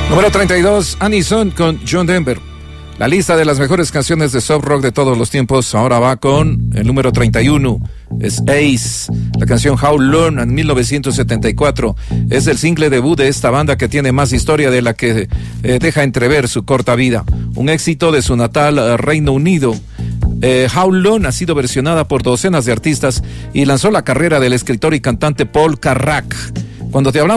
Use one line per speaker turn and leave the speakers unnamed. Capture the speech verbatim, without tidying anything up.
Número treinta y dos, Anison con John Denver. La lista de las mejores canciones de soft rock de todos los tiempos ahora va con el número treinta y uno. Es Ace, la canción How Long en mil novecientos setenta y cuatro. Es el single debut de esta banda que tiene más historia de la que eh, deja entrever su corta vida. Un éxito de su natal eh, Reino Unido. Eh, How Long ha sido versionada por docenas de artistas y lanzó la carrera del escritor y cantante Paul Carrack. Cuando te hablamos